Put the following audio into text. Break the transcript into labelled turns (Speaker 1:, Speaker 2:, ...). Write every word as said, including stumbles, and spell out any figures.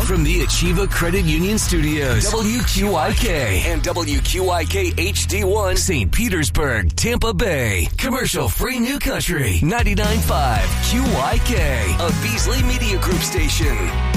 Speaker 1: from the Achieva Credit Union Studios, W Q I K and W Q I K H D one, Saint Petersburg, Tampa Bay. Commercial-free New Country, ninety-nine point five Q I K, a Beasley Media Group station.